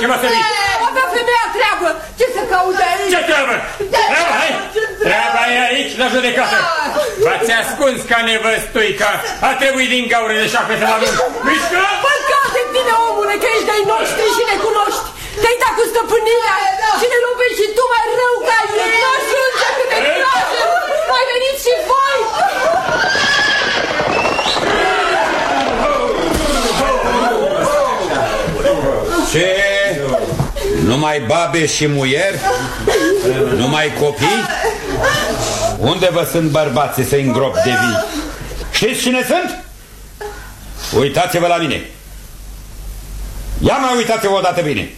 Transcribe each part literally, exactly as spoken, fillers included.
altceva să zici. Avea femeia treabă. Ce să caute aici? Ce treabă? Treaba, hai! Treaba e aici, la judecată. V-ați ascuns ca nevăstuica. A trebuit din gaură de șape să mă arunc. Mișcă! Păcat de tine, omule, că ești de-ai noștri și ne cunoști. Te-ai dat cu stăpânirea și ne lovești și tu mai rău ca ei. Nu ajunge cât de tragem. Mai veniți și voi. Ce? Numai babe și muieri? Numai copii? Unde vă sunt bărbații să-i îngrop de vii? Știți cine sunt? Uitați-vă la mine. Ia mai uitați-vă odată bine.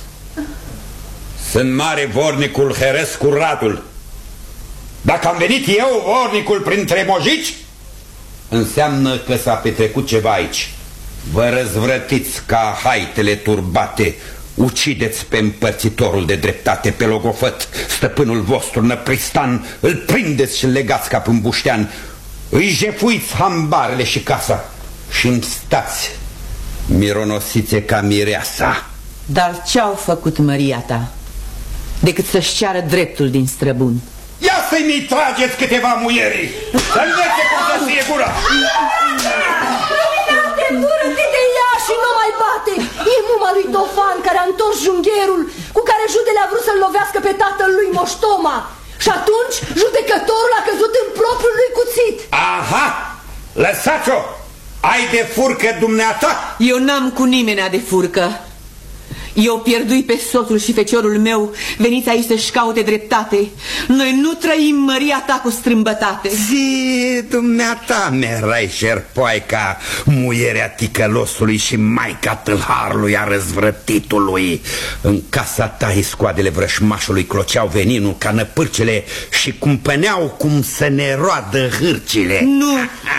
Sunt mare vornicul Herescu Radul. Dacă am venit eu, vornicul, printre mojici, înseamnă că s-a petrecut ceva aici. Vă răzvrătiți ca haitele turbate, ucideți pe împărțitorul de dreptate, pe Logofăt, stăpânul vostru năpristan, îl prindeți și legați ca pe un buștean, îi jefuiți hambarele și casa și îmi stați mironosițe ca mireasa. Dar ce-au făcut măria ta decât să-și ceară dreptul din străbun? Ia să-i trageți câteva muierii, să învețe cum să fie gura. Dură-te de ea și nu mai bate. E muma lui Tofan care a întors jungherul cu care Judele a vrut să-l lovească pe tatăl lui Moștoma. Și atunci judecătorul a căzut în propriul lui cuțit. Aha, lăsați-o. Ai de furcă dumneata? Eu n-am cu nimenea de furcă. Eu pierdui pe soțul și feciorul meu. Veniți aici să-și caute dreptate. Noi nu trăim măria ta cu strâmbătate. Zi, dumneata, merai șerpoaica, muierea ticălosului și maica tâlharului a răzvrătitului. În casa ta iscoadele vrășmașului cloceau veninul ca năpârcele și cumpăneau cum să ne roadă hârcile. Nu,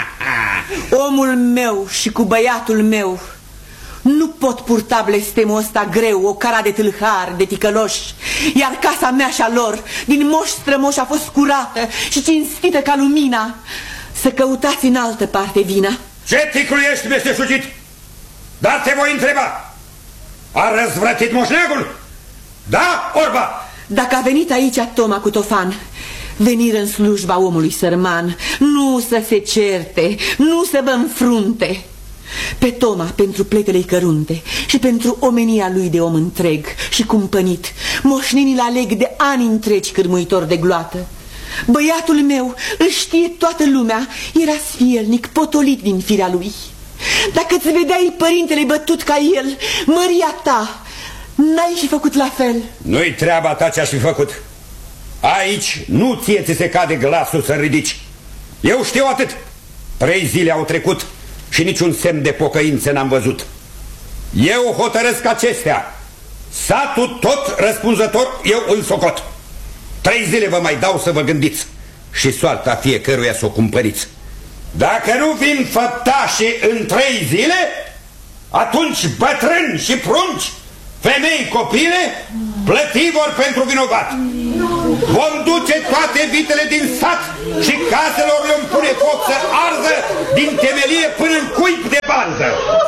omul meu și cu băiatul meu nu pot purta blestemul ăsta greu, o cara de tâlhari, de ticăloși. Iar casa mea și a lor, din moși strămoși, a fost curată și cinstită ca lumina. Să căutați în altă parte vina. Ce ticluiești, meșteșugit? Dar te voi întreba. A răzvrătit moșneagul? Da, orba? Dacă a venit aici Toma cu Tofan, venir în slujba omului sărman, nu să se certe, nu să vă înfrunte. Pe Toma pentru pletele-i cărunte și pentru omenia lui de om întreg și cumpănit, moșnenii-l aleg de ani întregi cârmuitor de gloată. Băiatul meu îl știe toată lumea, era sfielnic, potolit din firea lui. Dacă-ți vedeai părintele bătut ca el, măria ta, n-ai fi făcut la fel? Nu-i treaba ta ce-aș fi făcut. Aici nu ție ți se cade glasul să ridici. Eu știu atât. Trei zile au trecut și niciun semn de pocăință n-am văzut. Eu hotărăsc acestea. Satul tot răspunzător eu îl socot. Trei zile vă mai dau să vă gândiți și soarta fiecăruia să o cumpăriți. Dacă nu vin făptașii în trei zile, atunci bătrâni și prunci, femei, copile, plătivor pentru vinovat. Vom duce toate vitele din sat și caselor le-om pune foc să ardă din temelie până în cuib de bandă.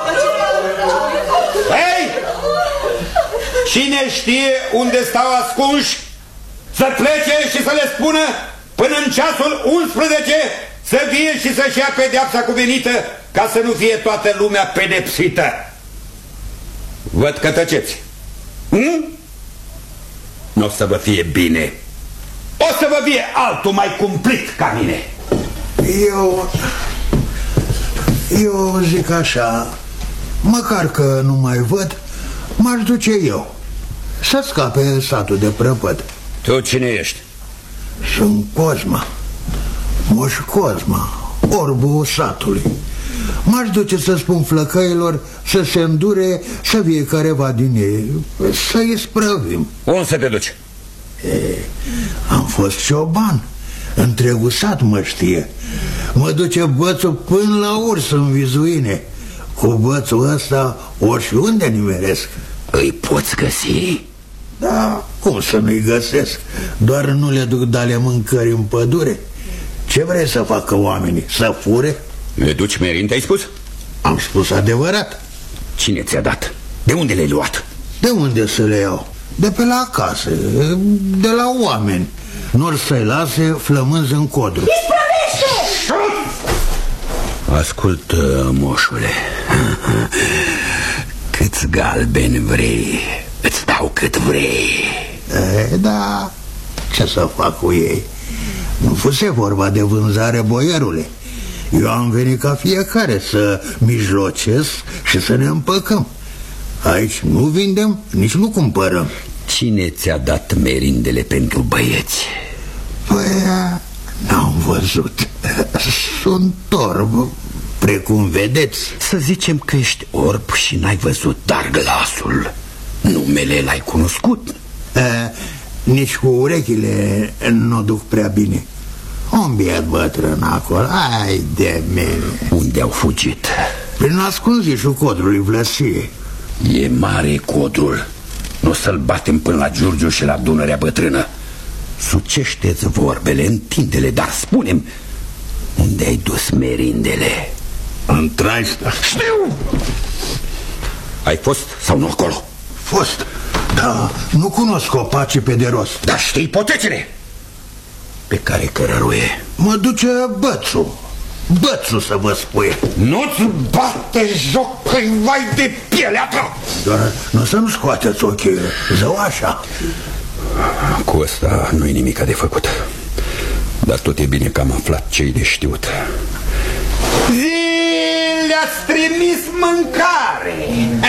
Hei! Cine știe unde stau ascunși, să plece și să le spună până în ceasul unsprezece să vie și să-și ia pedeapsa cuvenită, ca să nu fie toată lumea pedepsită. Văd că tăceți. Hm? Nu o să vă fie bine. O să vă fie altul mai cumplit ca mine. Eu... Eu zic așa, măcar că nu mai văd, m-aș duce eu să scape satul de prăpăd. Tu cine ești? Sunt Cosma, Moș Cosma, orbul satului. M-aș duce să spun flăcăilor să se îndure, să vie careva din ei, să-i sprăvim. Unde să te duci? E, am fost cioban, întregul sat mă știe. Mă duce bățul până la urs în vizuine. Cu bățul ăsta oriunde nimeresc. Îi poți găsi? Da, cum să nu-i găsesc? Doar nu le duc de-ale mâncări în pădure. Ce vrei să facă oamenii? Să fure? Le duci merinte, ai spus? Am spus adevărat. Cine ți-a dat? De unde le-ai luat? De unde să le iau? De pe la acasă, de la oameni. Nu-l să-i lase flămânzi în codru. Isprăvește! Ascultă, moșule. Câți galbeni vrei, îți dau cât vrei. E, da, ce să fac cu ei? Nu fuse vorba de vânzare, boierule. Eu am venit ca fiecare să mijlocesc și să ne împăcăm. Aici nu vindem, nici nu cumpărăm. Cine ți-a dat merindele pentru băieți? Păi, n-am văzut. Sunt orb, precum vedeți. Să zicem că ești orb și n-ai văzut, dar glasul, numele l-ai cunoscut. E, nici cu urechile nu duc prea bine. Un biet bătrân acolo, ai de mine. Unde au fugit? Prin ascunzișul codrului Vlăsie. E mare codrul. Nu o să-l batem până la Giurgiu și la Dunărea Bătrână. Sucește-ți vorbele, întinde-le, dar spune-mi, unde ai dus merindele? În Traista. Știu! Ai fost sau nu acolo? Fost, dar nu cunosc copacii pe de rost. Dar știi potecile? Pe care cărăruie? Mă duce Bățu. Bățu să vă spui. Nu-ți bate joc că-i vai de pielea ta! Doar nu să-mi scoateți ochii, zău așa. Cu ăsta nu-i nimica de făcut. Dar tot e bine că am aflat ce-i de știut. Le-ați trimis mâncare.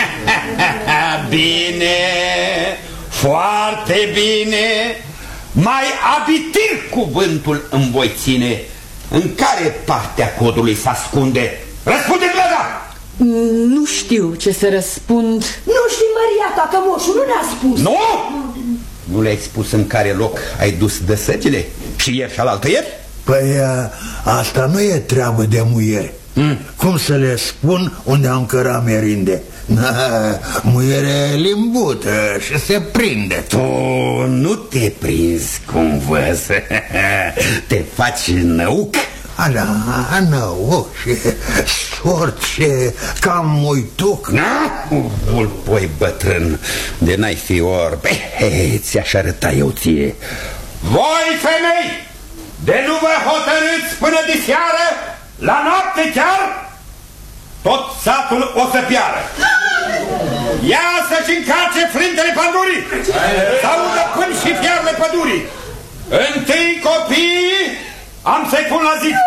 Bine, foarte bine. Mai abitir cuvântul îmi voi ține. În care parte a codului se ascunde? Răspunde-mi la da! Nu știu ce să răspund. Nu știi, Maria ta, că moșul nu ne-a spus. Nu? Nu le-ai spus în care loc ai dus dăsăgile? Și ieri și alaltă ieri? Păi asta nu e treabă de muieri. mm. Cum să le spun unde am cărat merinde? Muiere limbută și se prinde. Tu nu te prinzi cum văz. Te faci năuc. Așa, năuc și sort și cam uituc. Vulpoi bătrân, de n-ai fi orb, ți-aș arăta eu ție. Voi, femei, de nu vă hotărâți până de seară, la noapte chiar, tot satul o să piară. Ia să-și încarce frântele pandurii, să audă până și fiarele pădurii. Întâi copiii am să-i pun la zid,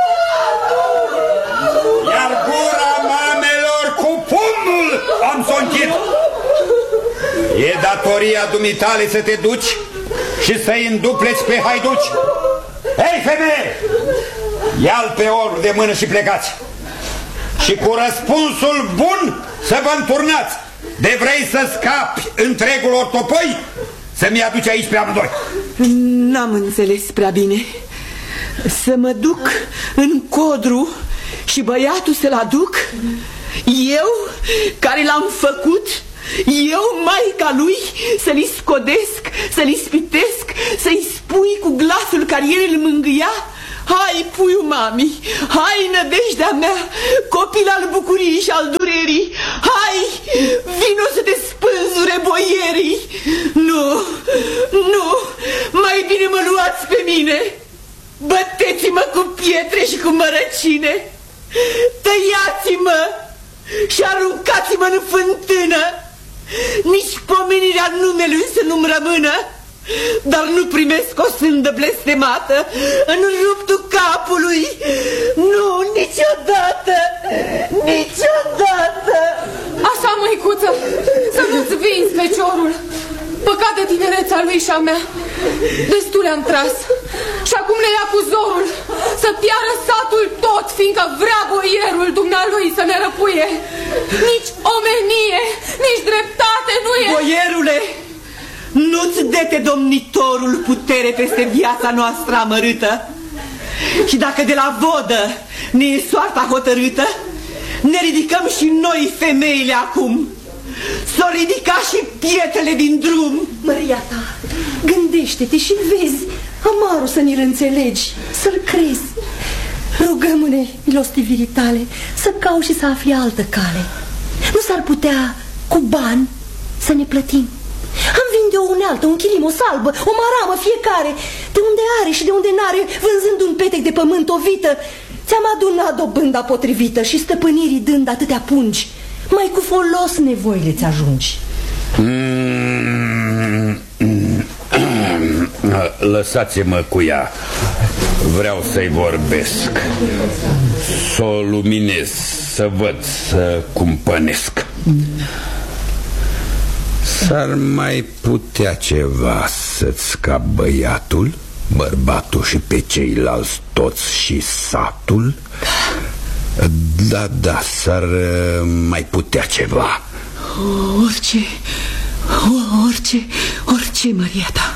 iar gura mamelor cu pumnul am să o închid. E datoria dumitale să te duci și să-i îndupleți pe haiduci. Hei, femeie, ia-l pe orb de mână și plecați. Și cu răspunsul bun să vă înturnați. De vrei să scapi întregul ortopoi, să-mi aduci aici pe amândoi. N-am înțeles prea bine. Să mă duc în codru și băiatul să-l aduc? Eu, care l-am făcut? Eu, maica lui, să-l scodesc, să-l ispitesc, să-i spui cu glasul care el îl mângâia? Hai, puiu mami, hai, nădejdea mea, copil al bucuriei și al durerii, hai, vino să te spânzure boierii. Nu, nu, mai bine mă luați pe mine, băteți-mă cu pietre și cu mărăcine, tăiați-mă și aruncați-mă în fântână, nici pomenirea numelui să nu-mi rămână. Dar nu primesc o sândă blestemată în ruptul capului. Nu, niciodată, niciodată. Așa, măicuță, să nu-ți vinzi feciorul. Păcat de tinereța lui și a mea. Destule am tras. Și acum le ia cu zorul să piară satul tot, fiindcă vrea boierul dumnealui să ne răpuie. Nici omenie, nici dreptate nu e. Boierule, nu-ți dete domnitorul putere peste viața noastră amărâtă? Și dacă de la vodă ne e soarta hotărâtă, ne ridicăm și noi femeile acum. S-o ridica și pietrele din drum. Maria ta, gândește-te și vezi amarul să ne-l înțelegi, să-l crezi. Rugăm-ne, milostivirii tale, să cauți și să afli altă cale. Nu s-ar putea cu bani să ne plătim? Am vinde o unealtă, un chilim, o salbă, o maramă fiecare. De unde are și de unde n-are, vânzând un petec de pământ, o vită. Ți-am adunat dobânda potrivită și stăpânirii dând atâtea pungi. Mai cu folos nevoile ți ajungi. Lăsați-mă cu ea. Vreau să-i vorbesc, să o luminez, să văd, să cumpănesc. S-ar mai putea ceva să-ți scap băiatul, bărbatul și pe ceilalți toți și satul? Da, da, s-ar mai putea ceva. Orice, orice, orice, Maria ta.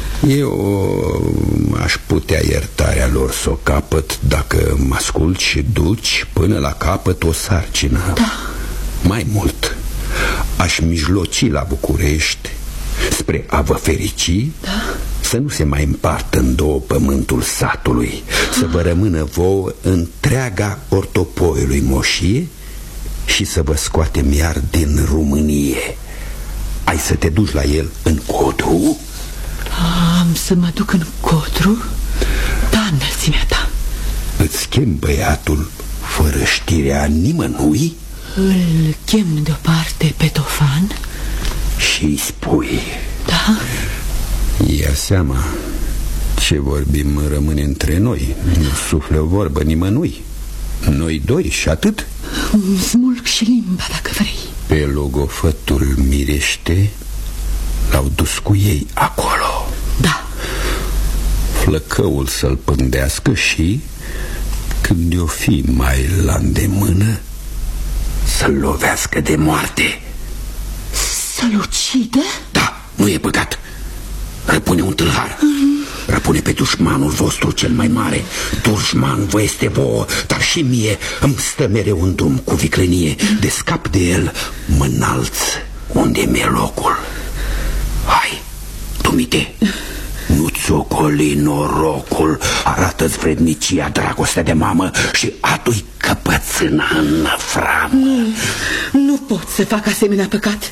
Eu aș putea iertarea lor să o capăt dacă mă ascult și duci până la capăt o sarcină. Da. Mai mult, aș mijloci la București spre a vă ferici, da, să nu se mai împartă în două pământul satului, să vă rămână vouă întreaga ortopoiului moșie și să vă scoatem iar din Românie. Ai să te duci la el în Codru? Am să mă duc în Codru? Da, înălțimea ta. Îți chem băiatul fără știrea nimănui? Îl chem deoparte pe Tofan și îi spui. Da? Ia seama, ce vorbim rămâne între noi. Nu suflă o vorbă nimănui. Noi doi și atât. Smulg și limba dacă vrei. Pe logofătul mirește l-au dus cu ei acolo. Da. Flăcăul să-l pândească și când i-o fi mai la îndemână să-l lovească de moarte. Să-l ucidă? Da, nu e păcat. Răpune un tâlhar. mm. Răpune pe dușmanul vostru cel mai mare. Dușman vă este vouă, dar și mie îmi stă mereu în drum cu viclenie. mm. De scap de el mă înalț unde mi-e locul. Hai, dumite, nu-ți ocoli norocul. Arată-ți vrednicia, dragostea de mamă și adu-i căpățâna în framă. Nu, nu pot să fac asemenea păcat.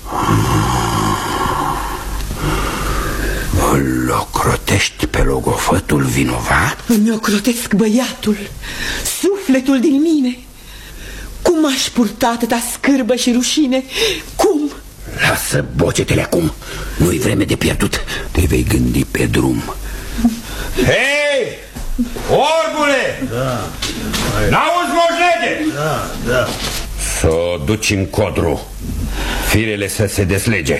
Îl ocrotești pe logofătul vinovat? Îmi ocrotesc băiatul, sufletul din mine. Cum aș purta atâta scârbă și rușine? Cum? Lasă bocetele acum, nu-i vreme de pierdut. Te vei gândi pe drum. Hei, orbule! Da. N-auzi, moșnege? Da, da. Să o duci în Codru, firele să se deslege.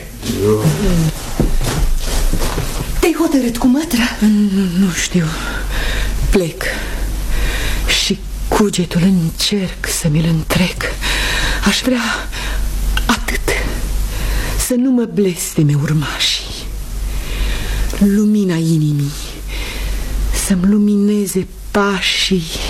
Te-ai hotărât cu mătra? Nu, nu știu. Plec și cugetul încerc să mi-l întrec. Aș vrea atât, să nu mă blesteme urmașii. Lumina inimii să-mi lumineze pașii